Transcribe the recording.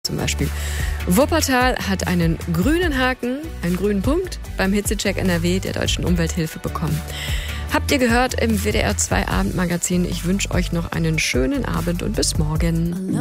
Zum Beispiel. Wuppertal hat einen grünen Haken, einen grünen Punkt beim Hitzecheck NRW der Deutschen Umwelthilfe bekommen. Habt ihr gehört im WDR 2 Abendmagazin. Ich wünsche euch noch einen schönen Abend und bis morgen.